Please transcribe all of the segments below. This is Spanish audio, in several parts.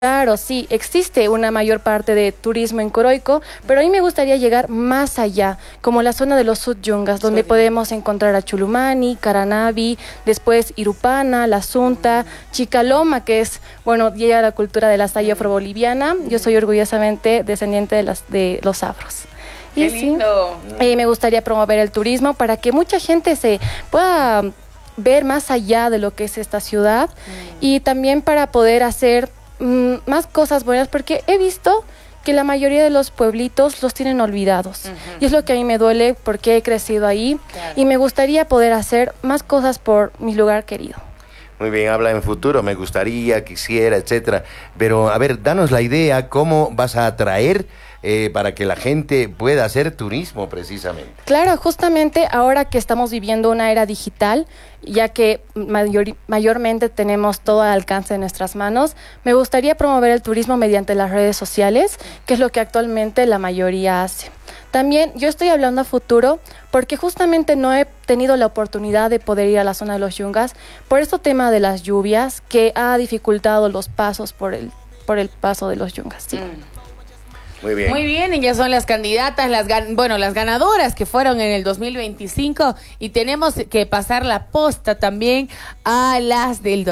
Claro, sí, existe una mayor parte de turismo en Coroico, pero a mí me gustaría llegar más allá, como la zona de los Sud-Yungas, donde podemos encontrar a Chulumani, Caranavi, después Irupana, La Sunta, Chicaloma, que es, bueno, llega la cultura de la saya afro-boliviana. Yo soy orgullosamente descendiente de los afros. ¡Qué lindo! Sí, me gustaría promover el turismo para que mucha gente se pueda ver más allá de lo que es esta ciudad y también para poder hacer más cosas buenas, porque he visto que la mayoría de los pueblitos los tienen olvidados. Y es lo que a mí me duele porque he crecido ahí y me gustaría poder hacer más cosas por mi lugar querido. Muy bien, habla en futuro, me gustaría, quisiera, etcétera. Pero, a ver, danos la idea, ¿cómo vas a atraer para que la gente pueda hacer turismo precisamente? Claro, justamente ahora que estamos viviendo una era digital, ya que mayormente tenemos todo al alcance de nuestras manos, me gustaría promover el turismo mediante las redes sociales, que es lo que actualmente la mayoría hace. También yo estoy hablando a futuro porque justamente no he tenido la oportunidad de poder ir a la zona de los Yungas por este tema de las lluvias que ha dificultado los pasos por el paso de los Yungas. Sí. Muy bien. Muy bien, ellas son las candidatas, las ganadoras que fueron en el 2025 y tenemos que pasar la posta también a las del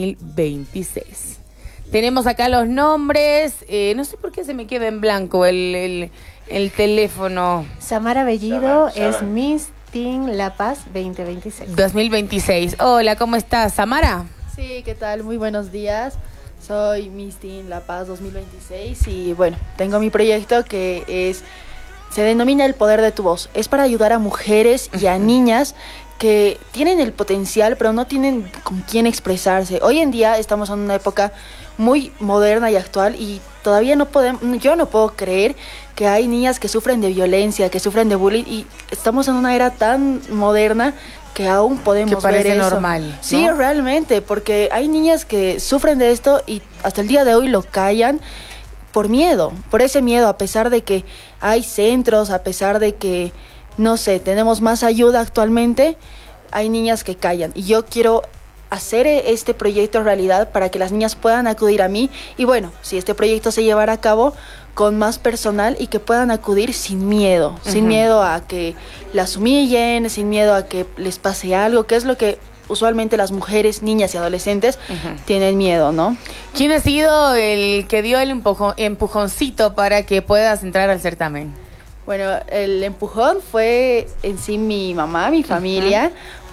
2026. Tenemos acá los nombres, no sé por qué se me queda en blanco el teléfono. Samara Bellido es Miss Teen La Paz 2026. 2026. Hola, ¿cómo estás, Samara? Sí, ¿qué tal? Muy buenos días. Soy Miss Teen La Paz 2026 y bueno, tengo mi proyecto que se denomina El Poder de tu Voz. Es para ayudar a mujeres y a niñas que tienen el potencial pero no tienen con quién expresarse. Hoy en día estamos en una época muy moderna y actual y todavía yo no puedo creer que hay niñas que sufren de violencia, que sufren de bullying y estamos en una era tan moderna que aún podemos que parece ver eso. Normal, ¿no? Sí, realmente, porque hay niñas que sufren de esto y hasta el día de hoy lo callan por miedo, por ese miedo, a pesar de que hay centros, a pesar de que, no sé, tenemos más ayuda actualmente, hay niñas que callan. Y yo quiero hacer este proyecto realidad para que las niñas puedan acudir a mí y bueno, si este proyecto se llevara a cabo con más personal y que puedan acudir sin miedo, sin miedo a que las humillen, sin miedo a que les pase algo, que es lo que usualmente las mujeres, niñas y adolescentes tienen miedo, ¿no? ¿Quién ha sido el que dio el empujoncito para que puedas entrar al certamen? Bueno, el empujón fue en sí mi mamá, mi familia,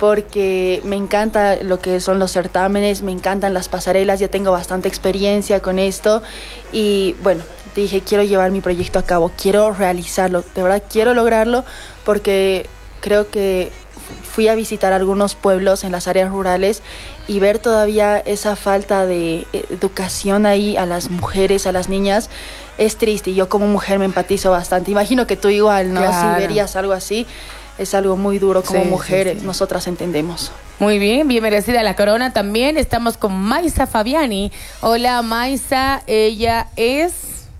porque me encanta lo que son los certámenes, me encantan las pasarelas, ya tengo bastante experiencia con esto y bueno, dije quiero llevar mi proyecto a cabo, quiero realizarlo, de verdad quiero lograrlo porque creo que fui a visitar algunos pueblos en las áreas rurales y ver todavía esa falta de educación ahí a las mujeres, a las niñas, es triste y yo como mujer me empatizo bastante. Imagino que tú igual, ¿no? Claro. Si verías algo así, es algo muy duro como mujeres, sí. Nosotras entendemos. Muy bien, bien merecida la corona también. Estamos con Maisa Fabiani. Hola Maisa, ella es...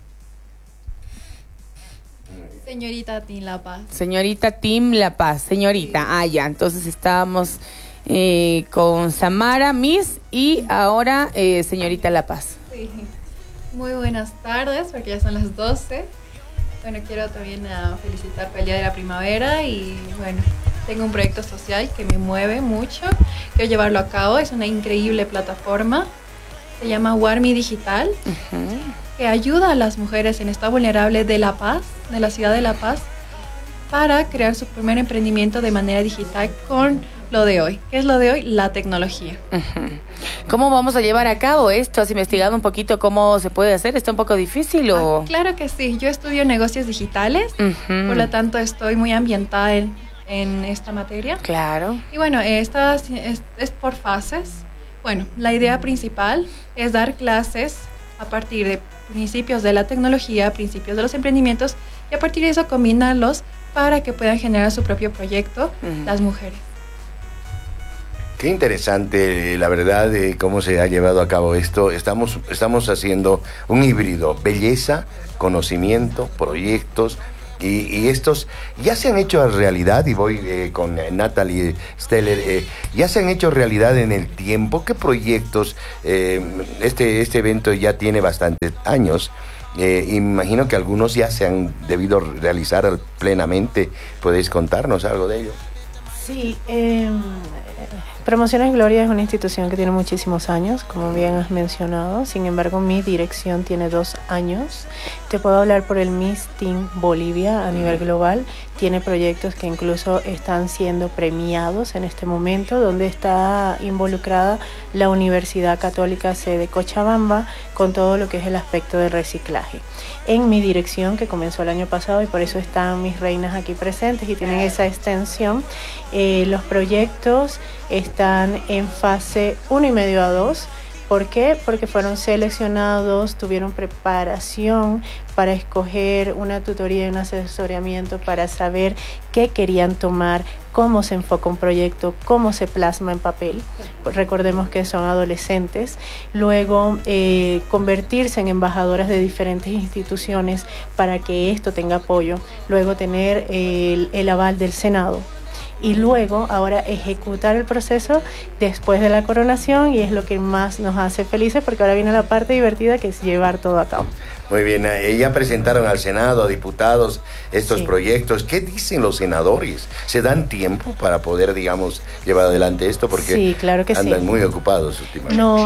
Señorita Tim La Paz. Señorita Tim La Paz, señorita. Ya, entonces estábamos con Samara, Miss, y ahora señorita La Paz. Sí. Muy buenas tardes, porque ya son las 12. Bueno, quiero también felicitar por el Día de la Primavera y bueno, tengo un proyecto social que me mueve mucho. Quiero llevarlo a cabo, es una increíble plataforma. Se llama Warmi Digital, que ayuda a las mujeres en estado vulnerable de La Paz, de la ciudad de La Paz, para crear su primer emprendimiento de manera digital con lo de hoy. ¿Qué es lo de hoy? La tecnología. ¿Cómo vamos a llevar a cabo esto? ¿Has investigado un poquito cómo se puede hacer? ¿Está un poco difícil o...? Claro que sí. Yo estudio negocios digitales, por lo tanto estoy muy ambientada en esta materia. Claro. Y bueno, esta es por fases. Bueno, la idea principal es dar clases a partir de principios de la tecnología, principios de los emprendimientos, y a partir de eso combinarlos para que puedan generar su propio proyecto las mujeres. Qué interesante, la verdad, de cómo se ha llevado a cabo esto. Estamos haciendo un híbrido, belleza, conocimiento, proyectos, Y estos ya se han hecho realidad, y voy con Natalie Steller, ya se han hecho realidad en el tiempo. ¿Qué proyectos? Este evento ya tiene bastantes años. Imagino que algunos ya se han debido realizar plenamente. ¿Podéis contarnos algo de ello? Sí, Promociones Gloria es una institución que tiene muchísimos años, como bien has mencionado. Sin embargo, mi dirección tiene 2 años. Te puedo hablar por el Miss Teen Bolivia a nivel global. Tiene proyectos que incluso están siendo premiados en este momento, donde está involucrada la Universidad Católica sede Cochabamba con todo lo que es el aspecto del reciclaje. En mi dirección, que comenzó el año pasado, y por eso están mis reinas aquí presentes y tienen esa extensión, los proyectos están en fase 1,5 a 2. ¿Por qué? Porque fueron seleccionados, tuvieron preparación para escoger una tutoría y un asesoramiento para saber qué querían tomar, cómo se enfoca un proyecto, cómo se plasma en papel. Recordemos que son adolescentes. Luego, convertirse en embajadoras de diferentes instituciones para que esto tenga apoyo. Luego, tener el aval del Senado. Y luego ahora ejecutar el proceso después de la coronación, y es lo que más nos hace felices, porque ahora viene la parte divertida, que es llevar todo a cabo. Muy bien, ya presentaron al Senado, a diputados, estos proyectos. ¿Qué dicen los senadores? ¿Se dan tiempo para poder, digamos, llevar adelante esto? Porque sí, claro que andan sí. muy ocupados últimamente. No,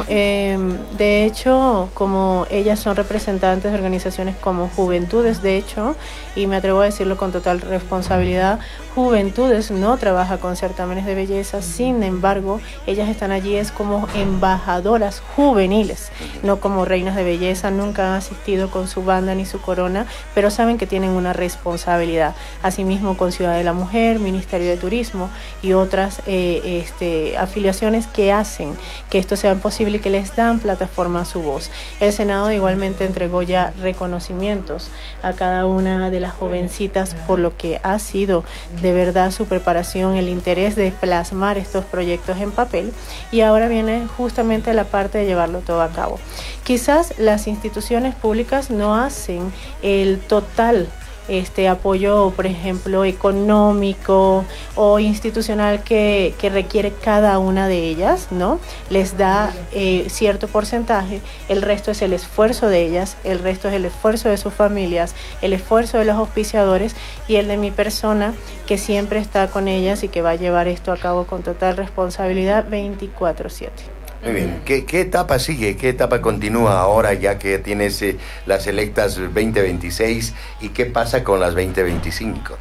de hecho, como ellas son representantes de organizaciones como Juventudes, de hecho, y me atrevo a decirlo con total responsabilidad, Juventudes no trabaja con certámenes de belleza, sin embargo, ellas están allí es como embajadoras juveniles, no como reinas de belleza, nunca han asistido con su banda ni su corona, pero saben que tienen una responsabilidad. Asimismo, con Ciudad de la Mujer, Ministerio de Turismo y otras afiliaciones que hacen que esto sea posible y que les dan plataforma a su voz. El Senado igualmente entregó ya reconocimientos a cada una de las jovencitas por lo que ha sido de verdad su preparación, el interés de plasmar estos proyectos en papel, y ahora viene justamente la parte de llevarlo todo a cabo. Quizás las instituciones públicas no hacen el total apoyo, por ejemplo, económico o institucional que requiere cada una de ellas, ¿no? Les da cierto porcentaje, el resto es el esfuerzo de ellas, el resto es el esfuerzo de sus familias, el esfuerzo de los auspiciadores y el de mi persona, que siempre está con ellas y que va a llevar esto a cabo con total responsabilidad 24/7. Muy bien. ¿Qué etapa sigue? ¿Qué etapa continúa ahora, ya que tienes las electas 2026? ¿Y qué pasa con las 2025?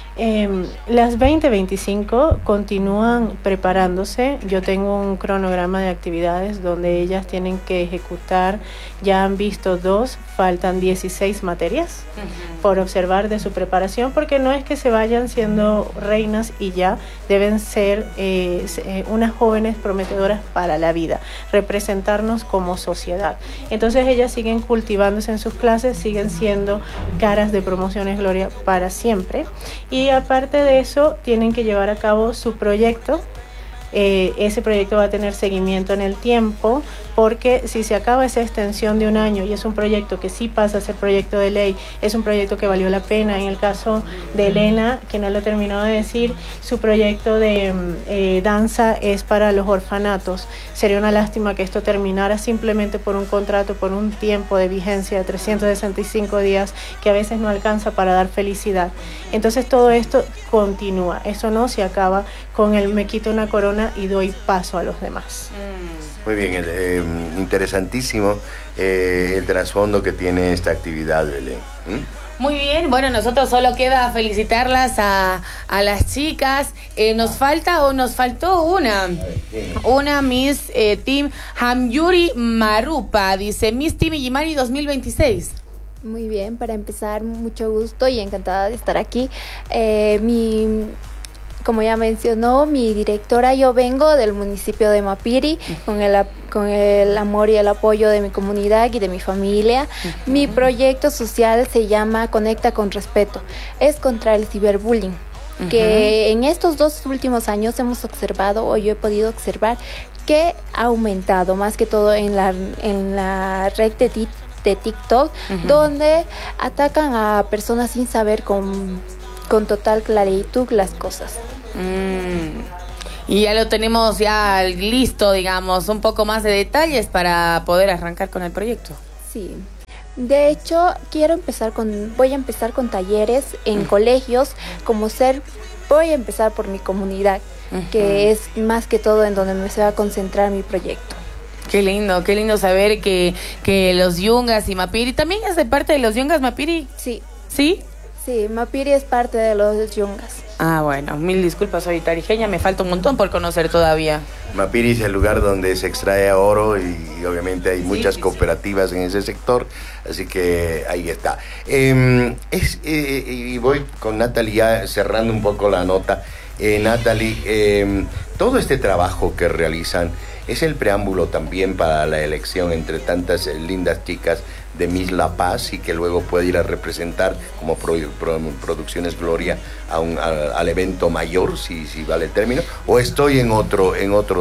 Las 2025 continúan preparándose. Yo tengo un cronograma de actividades donde ellas tienen que ejecutar, ya han visto 2, faltan 16 materias por observar de su preparación, porque no es que se vayan siendo reinas y ya, deben ser unas jóvenes prometedoras para la vida, representarnos como sociedad. Entonces ellas siguen cultivándose en sus clases, siguen siendo caras de Promociones Gloria para siempre, y aparte de eso tienen que llevar a cabo su proyecto. Ese proyecto va a tener seguimiento en el tiempo, porque si se acaba esa extensión de 1 año y es un proyecto que sí pasa a ser proyecto de ley, es un proyecto que valió la pena. En el caso de Elena, que no lo terminó de decir, su proyecto de danza es para los orfanatos. Sería una lástima que esto terminara simplemente por un contrato, por un tiempo de vigencia de 365 días, que a veces no alcanza para dar felicidad. Entonces todo esto continúa, eso no se acaba con el me quito una corona y doy paso a los demás. Muy bien, interesantísimo el trasfondo que tiene esta actividad, Belén. Muy bien, bueno, nosotros solo queda felicitarlas a las chicas. Nos faltó una Miss Team Hamyuri Marupa, dice Miss Team Yimari 2026. Muy bien, para empezar, mucho gusto y encantada de estar aquí. Como ya mencionó mi directora, yo vengo del municipio de Mapiri, con el amor y el apoyo de mi comunidad y de mi familia. Mi proyecto social se llama Conecta con Respeto. Es contra el ciberbullying, que en estos 2 últimos años hemos observado, o yo he podido observar, que ha aumentado más que todo en la red de de TikTok, donde atacan a personas sin saber con total claritud las cosas. Y ya lo tenemos ya listo, digamos, un poco más de detalles para poder arrancar con el proyecto. Sí. De hecho, voy a empezar con talleres en colegios, voy a empezar por mi comunidad, que es más que todo en donde me se va a concentrar mi proyecto. Qué lindo saber que los Yungas y Mapiri, ¿también es de parte de los Yungas Mapiri? Sí. ¿Sí? Sí, Mapiri es parte de los Yungas. Ah, bueno, mil disculpas, soy tarijeña, me falta un montón por conocer todavía. Mapiri es el lugar donde se extrae oro y obviamente hay muchas cooperativas en ese sector, así que ahí está. Y voy con Natalie ya cerrando un poco la nota. Natalie, todo este trabajo que realizan es el preámbulo también para la elección entre tantas lindas chicas de Miss La Paz y que luego puede ir a representar como Producciones Gloria al evento mayor, si vale el término, o estoy en otro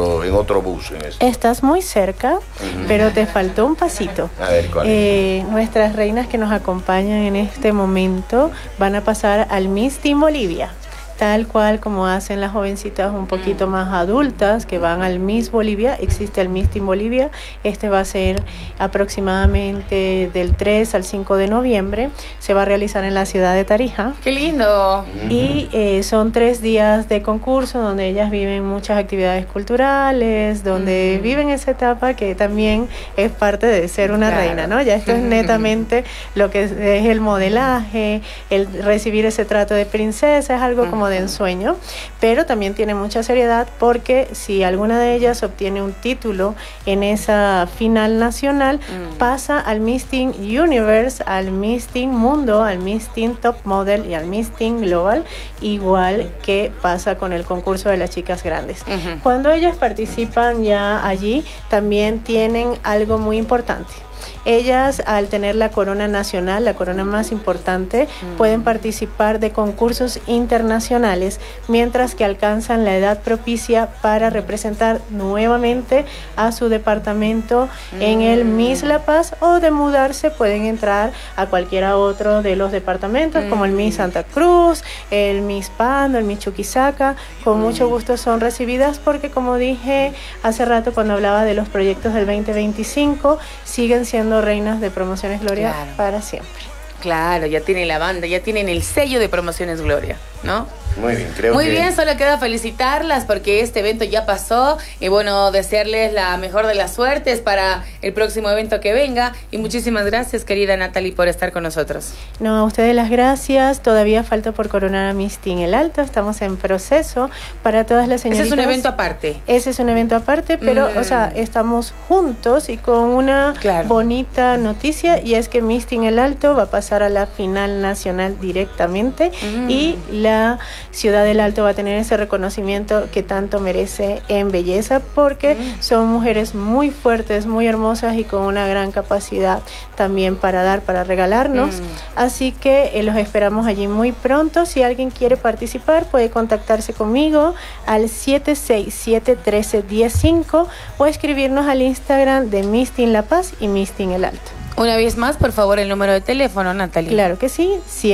bus en esto. Estás muy cerca, pero te faltó un pasito. A ver, ¿cuál es? Nuestras reinas que nos acompañan en este momento van a pasar al Miss Team Bolivia, tal cual como hacen las jovencitas un poquito más adultas que van al Miss Bolivia. Existe el Miss Team Bolivia. Este va a ser aproximadamente del 3 al 5 de noviembre. Se va a realizar en la ciudad de Tarija. ¡Qué lindo! Y son 3 días de concurso donde ellas viven muchas actividades culturales, donde viven esa etapa que también es parte de ser una reina, ¿no? Ya esto es netamente lo que es el modelaje, el recibir ese trato de princesa, es algo como de ensueño, pero también tiene mucha seriedad porque si alguna de ellas obtiene un título en esa final nacional, pasa al Miss Teen Universe, al Miss Teen Mundo, al Miss Teen Top Model y al Miss Teen Global, igual que pasa con el concurso de las chicas grandes. Cuando ellas participan ya allí, también tienen algo muy importante. Ellas, al tener la corona nacional, la corona más importante, pueden participar de concursos internacionales, mientras que alcanzan la edad propicia para representar nuevamente a su departamento en el Miss La Paz, o de mudarse pueden entrar a cualquiera otro de los departamentos, como el Miss Santa Cruz, el Miss Pando, el Miss Chuquisaca. Con mucho gusto son recibidas porque, como dije hace rato cuando hablaba de los proyectos del 2025, siguen siendo reinas de Promociones Gloria para siempre. Claro, ya tienen la banda, ya tienen el sello de Promociones Gloria, ¿no? Muy bien, creo Muy que... bien, solo queda felicitarlas porque este evento ya pasó y bueno, desearles la mejor de las suertes para el próximo evento que venga y muchísimas gracias, querida Natalie, por estar con nosotros. No, a ustedes las gracias. Todavía falta por coronar a Miss Teen El Alto, estamos en proceso para todas las señoritas. Ese es un evento aparte. Ese es un evento aparte, pero o sea, estamos juntos y con una bonita noticia, y es que Miss Teen El Alto va a pasar a la final nacional directamente y la Ciudad del Alto va a tener ese reconocimiento que tanto merece en belleza, porque son mujeres muy fuertes, muy hermosas y con una gran capacidad también para dar, para regalarnos. Así que los esperamos allí muy pronto. Si alguien quiere participar, puede contactarse conmigo al 767-1315 o escribirnos al Instagram de Miss Teen La Paz y Miss Teen El Alto. Una vez más, por favor, el número de teléfono, Natalie. Claro que sí,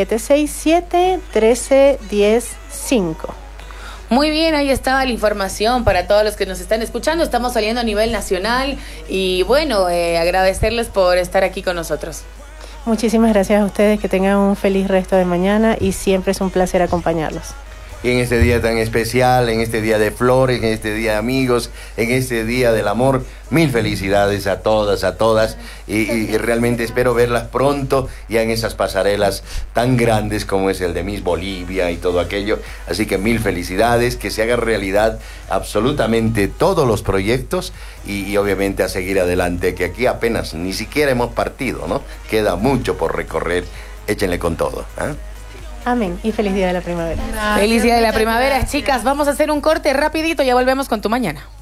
767-1315. Muy bien, ahí estaba la información para todos los que nos están escuchando. Estamos saliendo a nivel nacional y bueno, agradecerles por estar aquí con nosotros. Muchísimas gracias a ustedes, que tengan un feliz resto de mañana y siempre es un placer acompañarlos. Y en este día tan especial, en este día de flores, en este día de amigos, en este día del amor, mil felicidades a todas, y realmente espero verlas pronto ya en esas pasarelas tan grandes como es el de Miss Bolivia y todo aquello. Así que mil felicidades, que se haga realidad absolutamente todos los proyectos y obviamente a seguir adelante, que aquí apenas ni siquiera hemos partido, ¿no? Queda mucho por recorrer, échenle con todo, ¿eh? Amén. Y feliz día de la primavera. Feliz día de la primavera, chicas. Vamos a hacer un corte rapidito, ya volvemos con Tu Mañana.